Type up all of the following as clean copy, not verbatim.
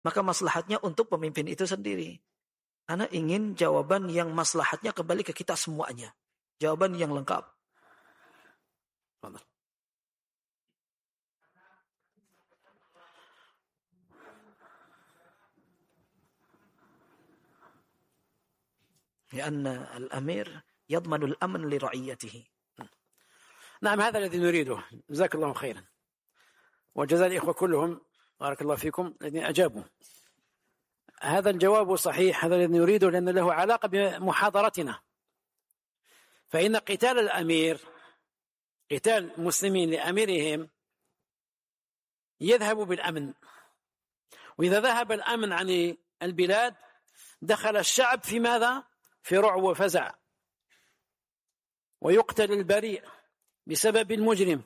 maka maslahatnya untuk pemimpin itu sendiri. Ana ingin jawaban yang maslahatnya kembali ke kita semuanya. Jawaban yang lengkap. لأن الأمير يضمن الأمن لرعيته. نعم هذا الذي نريده. جزاك الله خيرا وجزا الإخوة كلهم بارك الله فيكم الذين أجابوا. هذا الجواب صحيح، هذا الذي نريده لأن له علاقة بمحاضرتنا. فإن قتال الأمير، قتال المسلمين لأميرهم، يذهب بالأمن، وإذا ذهب الأمن عن البلاد دخل الشعب في ماذا؟ في رعب وفزع، ويقتل البريء بسبب المجرم،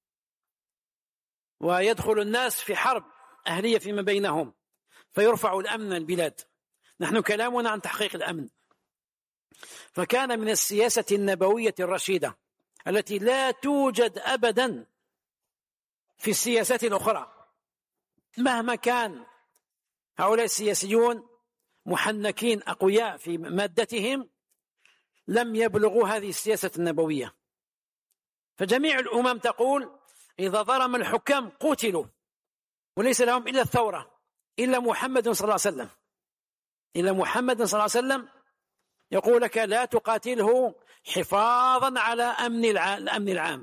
ويدخل الناس في حرب أهلية فيما بينهم، فيرفع الأمن البلاد. نحن كلامنا عن تحقيق الأمن. فكان من السياسة النبوية الرشيدة التي لا توجد أبدا في السياسات الأخرى، مهما كان هؤلاء السياسيون محنكين أقوياء في مادتهم، لم يبلغوا هذه السياسة النبوية. فجميع الأمم تقول إذا ظلم الحكام قتلوا، وليس لهم إلا الثورة، إلا محمد صلى الله عليه وسلم، إلا محمد صلى الله عليه وسلم يقول لك لا تقاتله حفاظا على الأمن العام.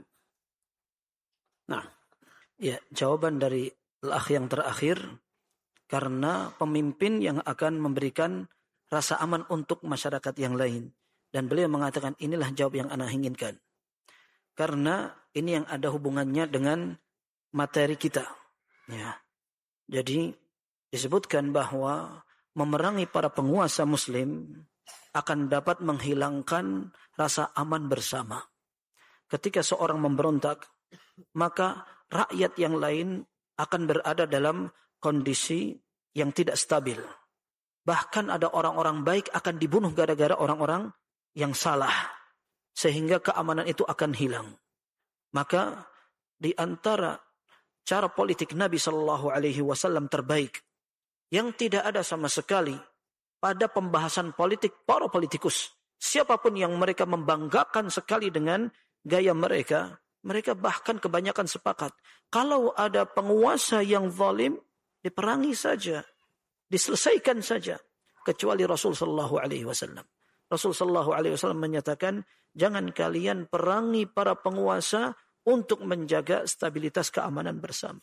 Nah. Ya, jawaban dari al-akh yang terakhir, karena pemimpin yang akan memberikan rasa aman untuk masyarakat yang lain. Dan beliau mengatakan inilah jawab yang ana inginkan. Karena ini yang ada hubungannya dengan materi kita. Ya. Jadi disebutkan bahwa memerangi para penguasa muslim akan dapat menghilangkan rasa aman bersama. Ketika seorang memberontak, maka rakyat yang lain akan berada dalam kondisi yang tidak stabil. Bahkan ada orang-orang baik akan dibunuh gara-gara orang-orang yang salah. Sehingga keamanan itu akan hilang. Maka di antara cara politik Nabi SAW terbaik, yang tidak ada sama sekali pada pembahasan politik para politikus. Siapapun yang mereka membanggakan sekali dengan gaya mereka, mereka bahkan kebanyakan sepakat. Kalau ada penguasa yang zalim, diperangi saja, diselesaikan saja. Kecuali Rasul sallallahu alaihi wasallam. Rasul sallallahu alaihi wasallam menyatakan, jangan kalian perangi para penguasa untuk menjaga stabilitas keamanan bersama.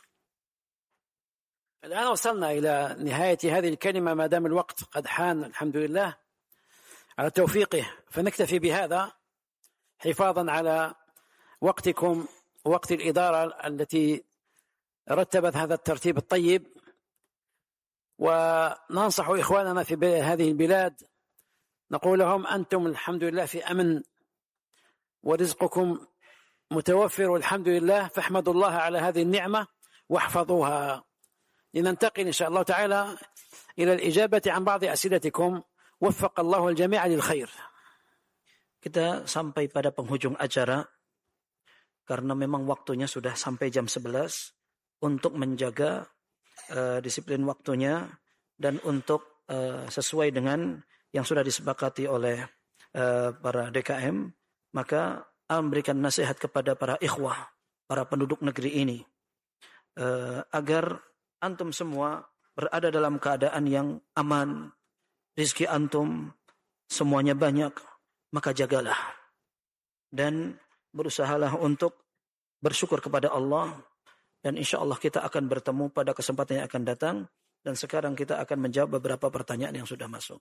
الآن وصلنا إلى نهاية هذه الكلمة ما دام الوقت قد حان الحمد لله على توفيقه، فنكتفي بهذا حفاظا على وقتكم ووقت الإدارة التي رتبت هذا الترتيب الطيب. وننصح إخواننا في هذه البلاد، نقول لهم أنتم الحمد لله في أمن ورزقكم متوفر والحمد لله، فاحمدوا الله على هذه النعمة واحفظوها. لننتقل إن شاء الله تعالى إلى الإجابة عن بعض أسئلتكم. وفق الله الجميع للخير. Kita sampai pada penghujung acara karena memang waktunya sudah sampai jam 11 untuk menjaga disiplin waktunya dan untuk sesuai dengan yang sudah disepakati oleh para DKM, maka memberikan nasihat kepada para ikhwah, para penduduk negeri ini, agar antum semua berada dalam keadaan yang aman, rizki antum semuanya banyak, maka jagalah dan berusahalah untuk bersyukur kepada Allah, dan insya Allah kita akan bertemu pada kesempatan yang akan datang. Dan sekarang kita akan menjawab beberapa pertanyaan yang sudah masuk.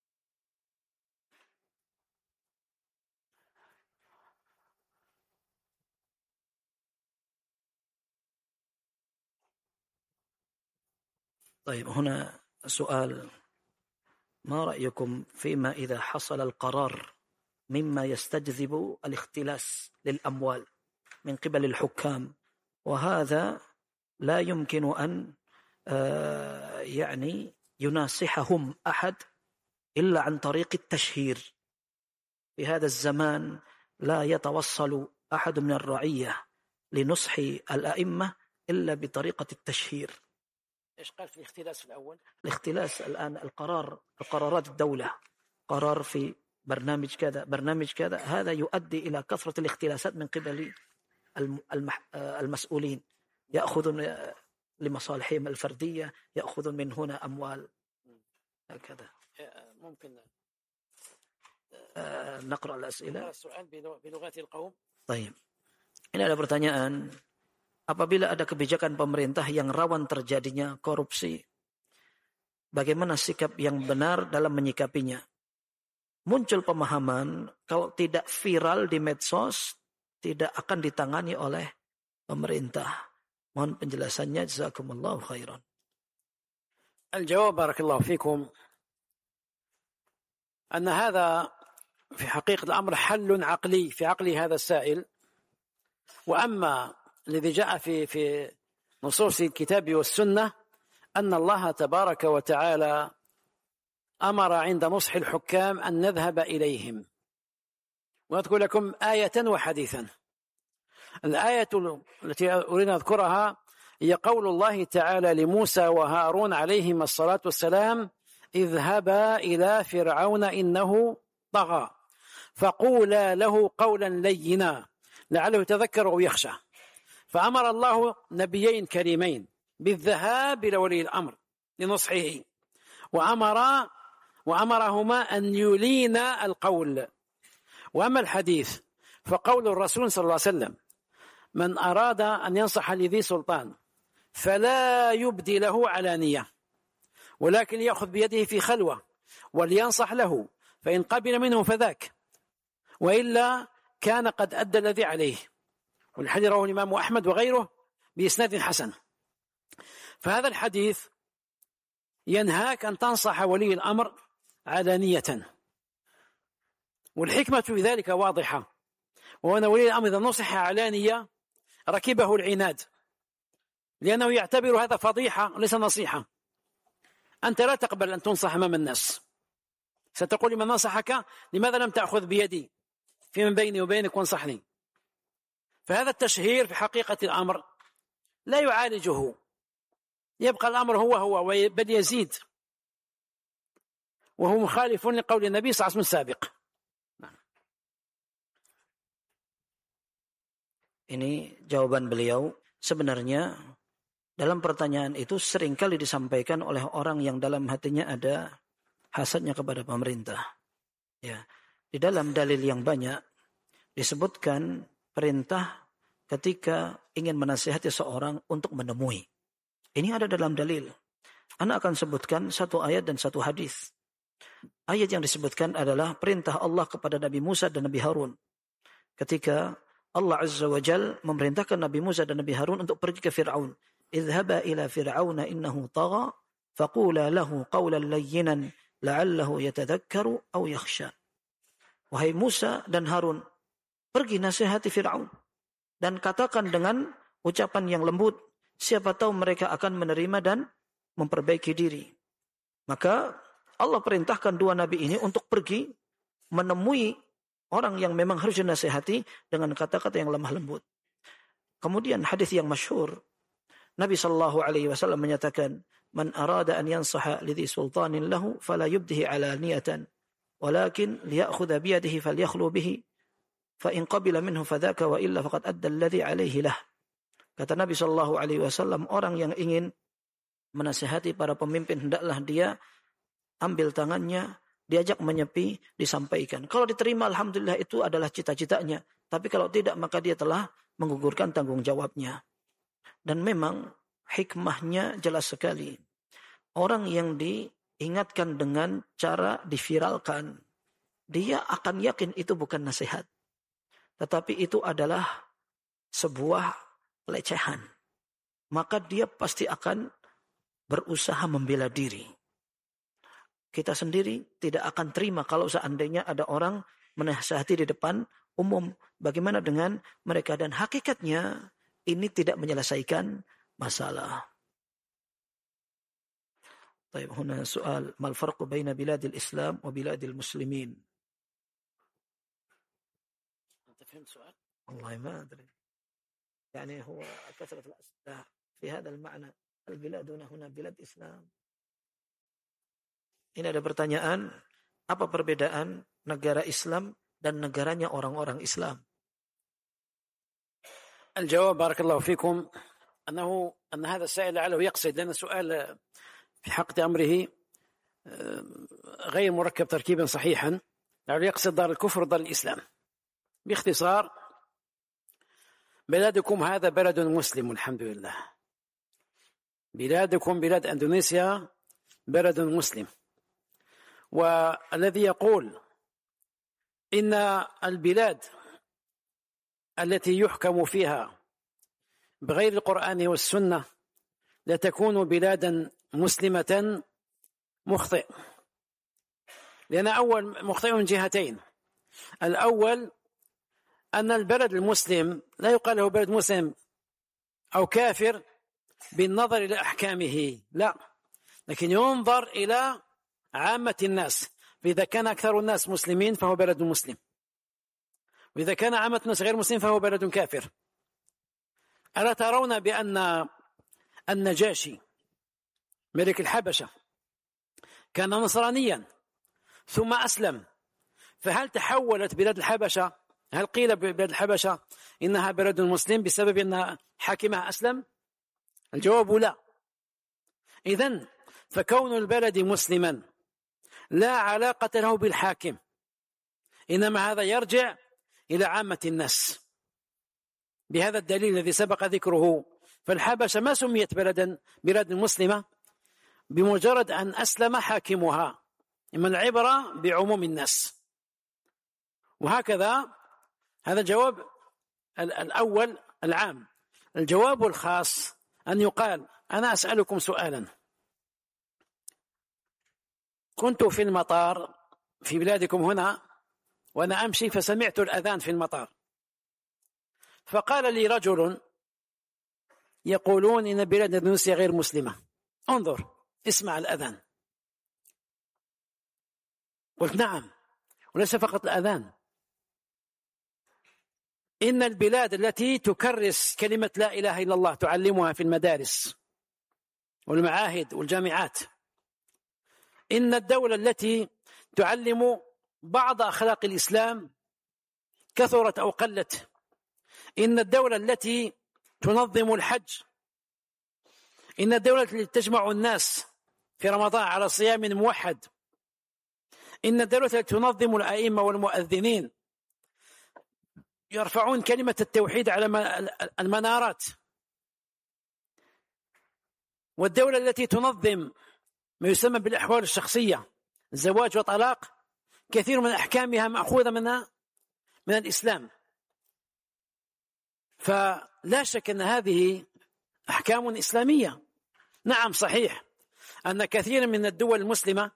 طيب هنا سؤال: ما رأيكم فيما إذا حصل القرار مما يستجذب الاختلاس للأموال من قبل الحكام، وهذا لا يمكن أن يعني يناصحهم أحد إلا عن طريق التشهير. في هذا الزمان لا يتوصل أحد من الرعية لنصح الأئمة إلا بطريقة التشهير. إيش قال في الاختلاس في الأول؟ الاختلاس الآن القرارات الدولة، قرار في برنامج كذا، هذا يؤدي إلى كثرة الاختلاسات من قبل المسؤولين، يأخذون لمصالحهم الفردية، يأخذون من هنا أموال هكذا. ممكن نقرأ الأسئلة. السؤال بلغة القوم. طيب. Ini ada pertanyaan. Apabila ada kebijakan pemerintah yang rawan terjadinya korupsi, bagaimana sikap yang benar dalam menyikapinya? Muncul pemahaman kalau tidak viral di medsos, tidak akan ditangani oleh pemerintah. Mohon penjelasannya, jazakumullahu khairan. الجواب بارك الله فيكم أن هذا في حقيقة الأمر حل عقلي في عقل هذا السائل. وأما الذي جاء في نصوص الكتاب والسنة أن الله تبارك وتعالى أمر عند نصح الحكام أن نذهب إليهم. وأذكر لكم آية وحديثا. الآية التي أريد أن أذكرها هي قول الله تعالى لموسى وهارون عليهما الصلاة والسلام: اذهبا إلى فرعون إنه طغى فقولا له قولا لينا لعله يتذكر أو يخشى. فأمر الله نبيين كريمين بالذهاب إلى ولي الأمر لنصحه، وأمرهما أن يلينا القول. وأما الحديث فقول الرسول صلى الله عليه وسلم: من أراد أن ينصح لذي سلطان فلا يبدي له علانية ولكن يأخذ بيده في خلوة ولينصح له، فإن قبل منه فذاك، وإلا كان قد أدى الذي عليه. والحديث رواه الإمام أحمد وغيره بإسناد حسن. فهذا الحديث ينهاك أن تنصح ولي الأمر علانية، والحكمة في ذلك واضحة، وأن ولي الأمر إذا نصح علانية ركبه العناد، لأنه يعتبر هذا فضيحة ليس نصيحة. أنت لا تقبل أن تنصح أمام الناس، ستقول لمن نصحك: لماذا لم تأخذ بيدي فيما بيني وبينك وانصحني؟ فهذا التشهير في حقيقة الأمر لا يعالجه، يبقى الأمر هو بل يزيد، وهو مخالف لقول النبي صلى الله عليه وسلم السابق. Ini jawaban beliau. Sebenarnya dalam pertanyaan itu seringkali disampaikan oleh orang yang dalam hatinya ada hasadnya kepada pemerintah. Ya, di dalam dalil yang banyak disebutkan perintah ketika ingin menasihati seorang untuk menemui. Ini ada dalam dalil. Ana akan sebutkan satu ayat dan satu hadis. Ayat yang disebutkan adalah perintah Allah kepada Nabi Musa dan Nabi Harun. Ketika Allah Azza wa Jal memerintahkan Nabi Musa dan Nabi Harun untuk pergi ke Fir'aun. Idhaba ila Fir'auna innahu tagha faqula lahu qawlan layyinan la'allahu yatadhakkaru aw yakhsha. Wahai Musa dan Harun, pergi nasihati Fir'aun dan katakan dengan ucapan yang lembut, siapa tahu mereka akan menerima dan memperbaiki diri. Maka Allah perintahkan dua nabi ini untuk pergi menemui orang yang memang harus dinasihati dengan kata-kata yang lemah lembut. Kemudian hadis yang masyhur, Nabi sallallahu alaihi wasallam menyatakan, "Man arada an yansaha lidhi sultanin lahu fala yubdihi alaniyatan, walakin liya'khudha bi yadihi falyakhlu bihi, fa in qabila minhu fadzaka wa illa faqad adda alladhi alaihi lah." Kata Nabi sallallahu alaihi wasallam, orang yang ingin menasihati para pemimpin hendaklah dia ambil tangannya, diajak menyepi, disampaikan. Kalau diterima, alhamdulillah, itu adalah cita-citanya. Tapi kalau tidak, maka dia telah menggugurkan tanggung jawabnya. Dan memang hikmahnya jelas sekali. Orang yang diingatkan dengan cara diviralkan, dia akan yakin itu bukan nasihat. Tetapi itu adalah sebuah pelecehan. Maka dia pasti akan berusaha membela diri. Kita sendiri tidak akan terima kalau seandainya ada orang menasihati di depan umum. Bagaimana dengan mereka? Dan hakikatnya ini tidak menyelesaikan masalah. طيب هنا سؤال ما الفرق بين بلاد الإسلام وبلاد المسلمين؟ أنت فهمت سؤال؟ والله ما أدري. يعني هو كثرة الأسئلة في هذا المعنى. Al-biladuna huna bilad Islam. Ini ada pertanyaan, apa perbedaan negara Islam dan negaranya orang-orang Islam? الجواب بارك الله فيكم أن هذا السائل لعله يقصد، لأن السؤال في حقيقة أمره غير مركب تركيبا صحيحا، لعله يقصد دار الكفر ودار الإسلام. باختصار، بلادكم هذا بلد مسلم الحمد لله، بلادكم بلاد أندونيسيا بلد مسلم، والذي يقول إن البلاد التي يحكم فيها بغير القرآن والسنة لا تكون بلادا مسلمة مخطئ، لأن أول مخطئ من جهتين. الأول أن البلد المسلم لا يقال له بلد مسلم أو كافر بالنظر إلى أحكامه، لا، لكن ينظر إلى عامة الناس، فإذا كان أكثر الناس مسلمين فهو بلد مسلم، وإذا كان عامة الناس غير مسلم فهو بلد كافر. ألا ترون بأن النجاشي ملك الحبشة كان نصرانيا ثم أسلم، فهل تحولت بلاد الحبشة، هل قيل بلاد الحبشة إنها بلد مسلم بسبب أن حاكمها أسلم؟ الجواب لا. إذن فكون البلد مسلما لا علاقة له بالحاكم، إنما هذا يرجع إلى عامة الناس. بهذا الدليل الذي سبق ذكره، فالحبشة ما سميت بلاد مسلمة بمجرد أن أسلم حاكمها، إما العبرة بعموم الناس. وهكذا هذا الجواب الأول العام. الجواب الخاص أن يقال: أنا أسألكم سؤالا، كنت في المطار في بلادكم هنا وأنا أمشي فسمعت الأذان في المطار، فقال لي رجل يقولون إن بلاد اندونيسيا غير مسلمة، انظر اسمع الأذان. قلت نعم، وليس فقط الأذان، إن البلاد التي تكرس كلمة لا إله إلا الله تعلمها في المدارس والمعاهد والجامعات، إن الدولة التي تعلم بعض أخلاق الإسلام كثرت أو قلت، إن الدولة التي تنظم الحج، إن الدولة التي تجمع الناس في رمضان على صيام موحد، إن الدولة التي تنظم الأئمة والمؤذنين يرفعون كلمة التوحيد على المنارات، والدولة التي تنظم ما يسمى بالأحوال الشخصية، زواج وطلاق، كثير من أحكامها مأخوذة من الإسلام. فلا شك أن هذه أحكام إسلامية. نعم صحيح أن كثير من الدول المسلمة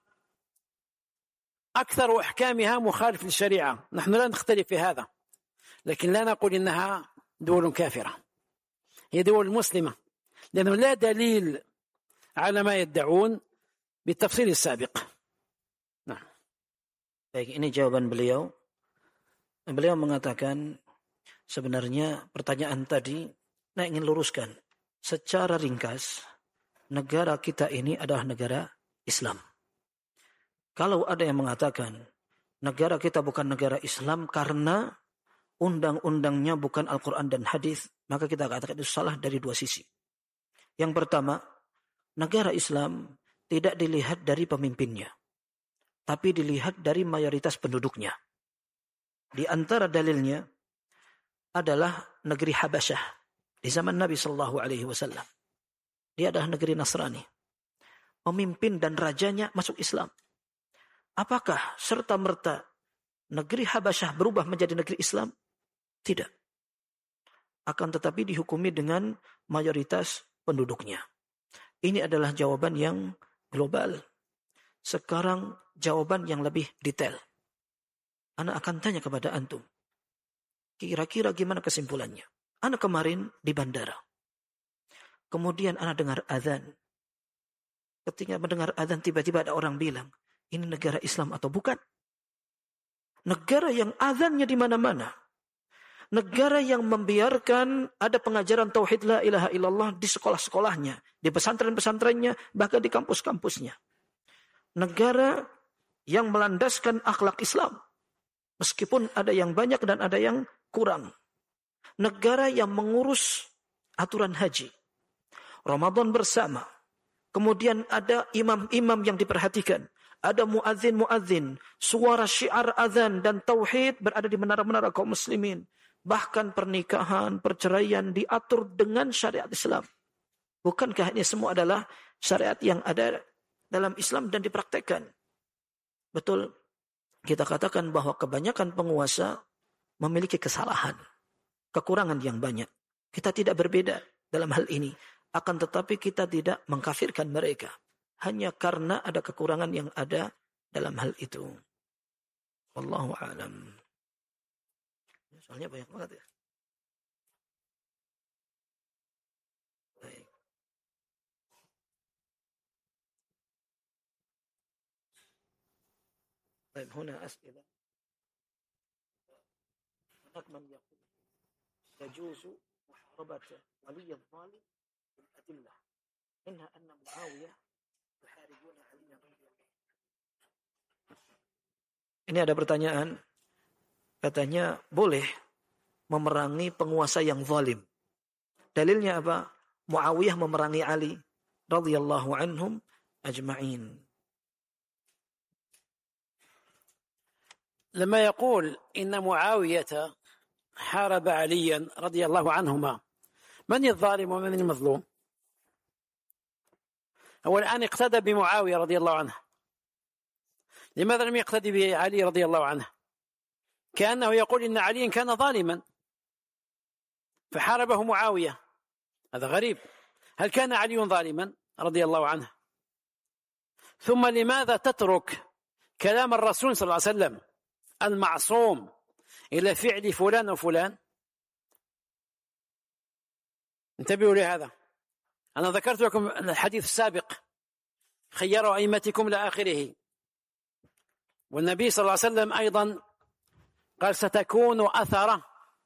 أكثر أحكامها مخالف للشريعة، نحن لا نختلف في هذا، لكن لا نقول إنها دول كافرة، هي دول مسلمة، لأنه لا دليل على ما يدعون بالتفصيل السابق. Nah. Baik, ini jawaban beliau. Beliau mengatakan sebenarnya pertanyaan tadi saya ingin luruskan secara ringkas, negara kita ini adalah negara Islam. Kalau ada yang mengatakan negara kita bukan negara Islam karena undang-undangnya bukan Al-Quran dan hadis, maka kita katakan itu salah dari dua sisi. Yang pertama, negara Islam tidak dilihat dari pemimpinnya, tapi dilihat dari mayoritas penduduknya. Di antara dalilnya adalah negeri Habasyah di zaman Nabi Shallallahu Alaihi Wasallam. Dia adalah negeri Nasrani. Pemimpin dan rajanya masuk Islam. Apakah serta-merta negeri Habasyah berubah menjadi negeri Islam? Tidak. Akan tetapi dihukumi dengan mayoritas penduduknya. Ini adalah jawaban yang global. Sekarang jawaban yang lebih detail. Ana akan tanya kepada antum. Kira-kira gimana kesimpulannya? Ana kemarin di bandara. Kemudian ana dengar azan. Ketika mendengar azan tiba-tiba ada orang bilang, ini negara Islam atau bukan? Negara yang azannya di mana-mana. Negara yang membiarkan ada pengajaran tauhid la ilaha illallah di sekolah-sekolahnya, di pesantren-pesantrennya, bahkan di kampus-kampusnya. Negara yang melandaskan akhlak Islam, meskipun ada yang banyak dan ada yang kurang. Negara yang mengurus aturan haji, Ramadan bersama. Kemudian ada imam-imam yang diperhatikan. Ada muadzin-muadzin, suara syiar azan dan tauhid berada di menara-menara kaum muslimin. Bahkan pernikahan, perceraian diatur dengan syariat Islam. Bukankah ini semua adalah syariat yang ada dalam Islam dan dipraktekkan? Betul, kita katakan bahwa kebanyakan penguasa memiliki kesalahan, kekurangan yang banyak. Kita tidak berbeda dalam hal ini. Akan tetapi kita tidak mengkafirkan mereka. Hanya karena ada kekurangan yang ada dalam hal itu. Wallahu a'lam. Soalnya banyak banget ya. Baik. Baik, huna as'ilah. Anak man yaqul yajuzu muharabata waliy adh-dhalim bil adillah. Minha anna Muawiyah yuharibuna Ali radhiyallahu. Ini ada pertanyaan. Katanya boleh memerangi penguasa yang zalim. Dalilnya apa? Muawiyah memerangi Ali radhiyallahu anhum ajma'in. لما يقول إن معاوية حارب عليا رضي الله عنهما، من الظالم ومن المظلوم؟ هو الآن اقتدى بمعاوية رضي الله عنه، لماذا لم يقتدي بعلي رضي الله عنه؟ كأنه يقول إن علي كان ظالما فحاربه معاوية. هذا غريب. هل كان علي ظالما رضي الله عنه؟ ثم لماذا تترك كلام الرسول صلى الله عليه وسلم المعصوم إلى فعل فلان وفلان؟ انتبهوا لهذا. أنا ذكرت لكم الحديث السابق خير أئمتكم لآخره، والنبي صلى الله عليه وسلم أيضا قال ستكون أثرة.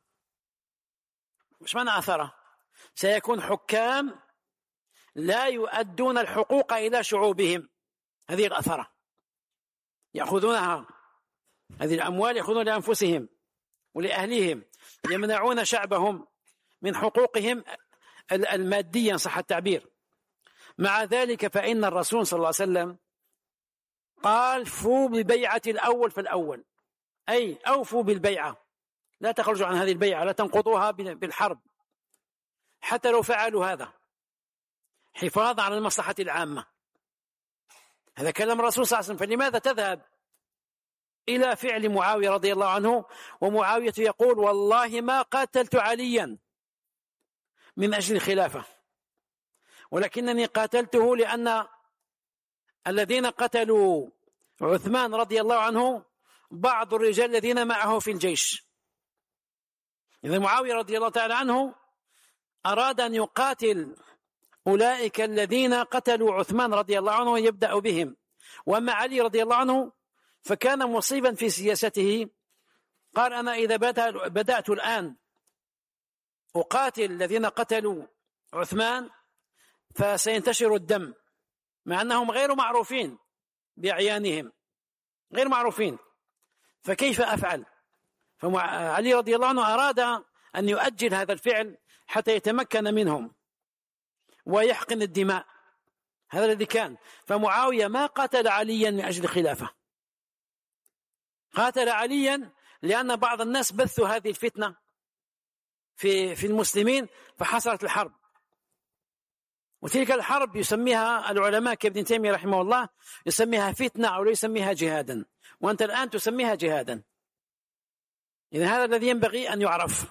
مش معنى أثرة؟ سيكون حكام لا يؤدون الحقوق إلى شعوبهم. هذه الأثرة يأخذونها، هذه الأموال يأخذون لأنفسهم ولأهليهم، يمنعون شعبهم من حقوقهم المادية صح التعبير. مع ذلك فإن الرسول صلى الله عليه وسلم قال فوا ببيعة الأول فالأول، أي أوفوا بالبيعة، لا تخرجوا عن هذه البيعة، لا تنقضوها بالحرب حتى لو فعلوا هذا حفاظا على المصلحة العامة. هذا كلام الرسول صلى الله عليه وسلم. فلماذا تذهب إلى فعل معاوية رضي الله عنه ومعاوية يقول والله ما قاتلت عليا من أجل الخلافة، ولكنني قاتلته لأن الذين قتلوا عثمان رضي الله عنه بعض الرجال الذين معه في الجيش. إذا معاوية رضي الله تعالى عنه أراد أن يقاتل أولئك الذين قتلوا عثمان رضي الله عنه ويبدأ بهم. وأما علي رضي الله عنه فكان مصيبا في سياسته، قال أنا إذا بدأت الآن أقاتل الذين قتلوا عثمان فسينتشر الدم، مع أنهم غير معروفين بأعيانهم، غير معروفين، فكيف أفعل؟ فعلي رضي الله عنه أراد أن يؤجل هذا الفعل حتى يتمكن منهم ويحقن الدماء. هذا الذي كان. فمعاوية ما قاتل عليا من أجل الخلافة، قاتل عليا لأن بعض الناس بثوا هذه الفتنة في المسلمين فحصلت الحرب. وتلك الحرب يسميها العلماء كابن تيمية رحمه الله يسميها فتنة أو لا يسميها جهادا، وأنت الآن تسميها جهادا. إذن هذا الذي ينبغي أن يعرف.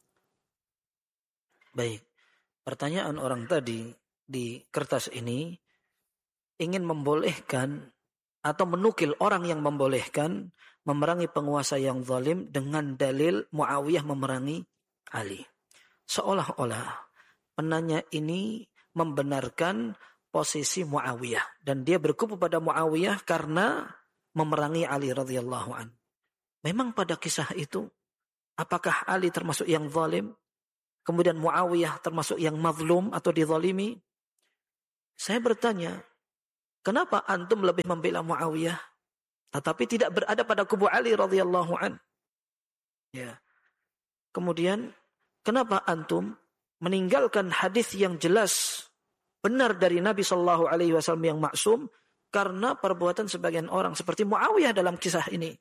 Baik, pertanyaan orang tadi di kertas ini ingin membolehkan atau menukil orang yang membolehkan memerangi penguasa yang zalim dengan dalil Muawiyah memerangi Ali. Seolah-olah penanya ini membenarkan posisi Muawiyah dan dia berkubu pada Muawiyah karena memerangi Ali radhiyallahu an. Memang pada kisah itu Apakah Ali termasuk yang zalim? Kemudian Muawiyah termasuk yang mazlum atau dizalimi? Saya bertanya, kenapa antum lebih membela Muawiyah tetapi tidak berada pada kubu Ali radhiyallahu an? Ya. Kemudian kenapa antum meninggalkan hadis yang jelas benar dari Nabi sallallahu alaihi wasallam yang maksum karena perbuatan sebagian orang seperti Muawiyah dalam kisah ini?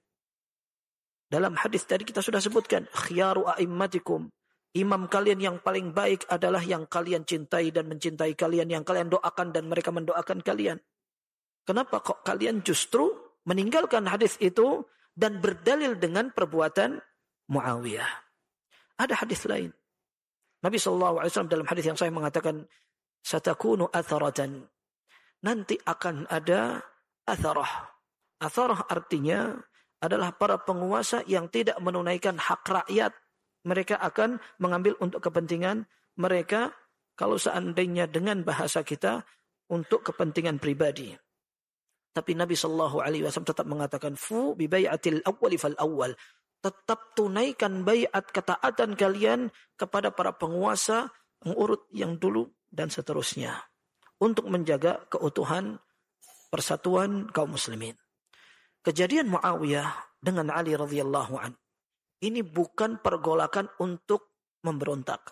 Dalam hadis tadi kita sudah sebutkan, khiyaru a'immatikum, imam kalian yang paling baik adalah yang kalian cintai dan mencintai kalian, yang kalian doakan dan mereka mendoakan kalian. Kenapa kok kalian justru meninggalkan hadis itu dan berdalil dengan perbuatan Muawiyah? Ada hadis lain. Nabi SAW dalam hadis yang saya mengatakan, satakunu atharatan. Nanti akan ada atharah. Atharah artinya adalah para penguasa yang tidak menunaikan hak rakyat. Mereka akan mengambil untuk kepentingan mereka, kalau seandainya dengan bahasa kita, untuk kepentingan pribadi. Tapi Nabi SAW tetap mengatakan, fu bi bai'atil awwali fal awwal. Tetap tunaikan bai'at ketaatan kalian kepada para penguasa, pengurut yang dulu dan seterusnya. Untuk menjaga keutuhan persatuan kaum muslimin. Kejadian Muawiyah dengan Ali radhiyallahu an ini bukan pergolakan untuk memberontak.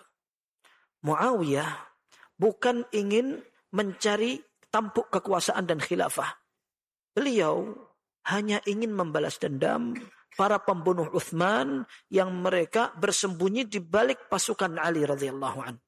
Muawiyah bukan ingin mencari tampuk kekuasaan dan khilafah. Beliau hanya ingin membalas dendam para pembunuh Utsman yang mereka bersembunyi di balik pasukan Ali radhiyallahu an.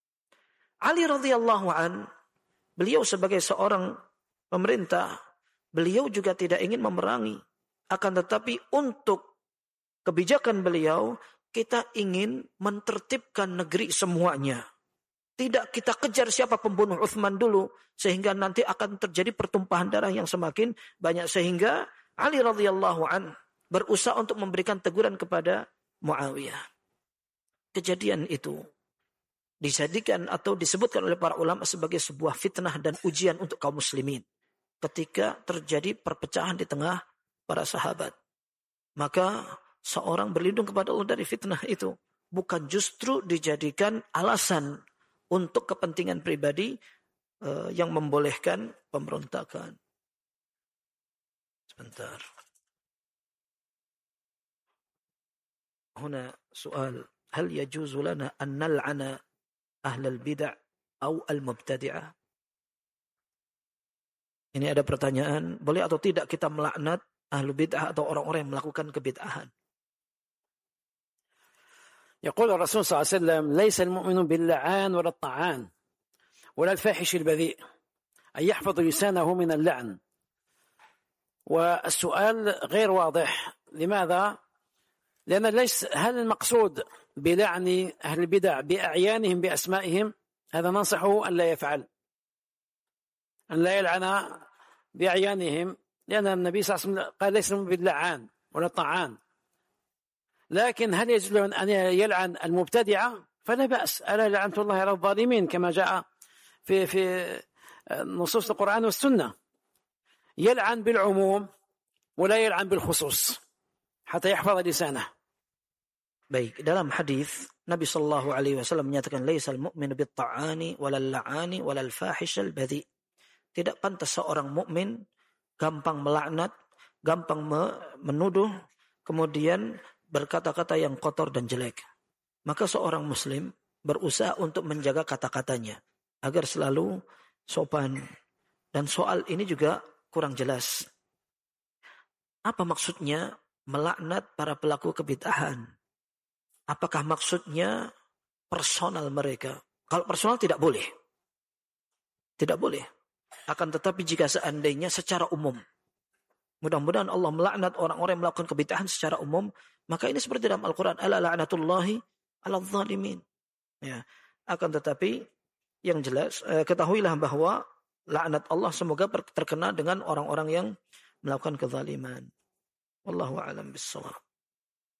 Ali radhiyallahu an, beliau sebagai seorang pemerintah, beliau juga tidak ingin memerangi. Akan tetapi untuk kebijakan beliau, kita ingin mentertibkan negeri semuanya. Tidak kita kejar siapa pembunuh Utsman dulu, sehingga nanti akan terjadi pertumpahan darah yang semakin banyak. Sehingga Ali radhiyallahu an berusaha untuk memberikan teguran kepada Muawiyah. Kejadian itu dijadikan atau disebutkan oleh para ulama sebagai sebuah fitnah dan ujian untuk kaum muslimin. Ketika terjadi perpecahan di tengah para sahabat, maka seorang berlindung kepada Allah dari fitnah itu, bukan justru dijadikan alasan untuk kepentingan pribadi yang membolehkan pemberontakan. Sebentar. Huna soal, hal yajuzu lana an nal'ana ahlal bid'ah atau al-mubtadi'ah? Ini ada pertanyaan, boleh atau tidak kita melaknat ahlu bid'ah atau orang-orang yang melakukan kebid'ahan? يقول الرسول صلى الله عليه وسلم ليس المؤمن باللعان ولا الطعان ولا الفاحش البذيء أن يحفظ لسانه من اللعن. والسؤال غير واضح. لماذا؟ لأن ليس هل المقصود بلعن أهل البدع بأعيانهم بأسمائهم؟ هذا ننصحه أن لا يفعل، أن لا يلعن بأعيانهم، لأن النبي صلى الله عليه وسلم قال ليس باللعان ولا الطعان. لكن هل يجوز له أن يلعن المبتدعة؟ فلا بأس. ألا لعنة الله على الظالمين كما جاء في نصوص القرآن والسنة. يلعن بالعموم ولا يلعن بالخصوص حتى يحفظ لسانه. Baik, dalam hadis Nabi sallallahu alaihi wasallam menyatakan laisal mu'minu bit-ta'ani walal la'ani walal fahishal badhi. Tidak pantas seorang mukmin gampang melaknat, gampang menuduh, kemudian berkata-kata yang kotor dan jelek. Maka seorang muslim berusaha untuk menjaga kata-katanya agar selalu sopan. Dan soal ini juga kurang jelas. Apa maksudnya melaknat para pelaku kebid'ahan? Apakah maksudnya personal mereka? Kalau personal tidak boleh. Tidak boleh. Akan tetapi jika seandainya secara umum, mudah-mudahan Allah melaknat orang-orang yang melakukan kebid'ahan secara umum, maka ini seperti dalam Al-Quran, ala la'natullahi ala zalimin. Ya. Akan tetapi yang jelas, ketahuilah bahwa laknat Allah semoga terkena dengan orang-orang yang melakukan kezaliman. Wallahu a'lam bissawab.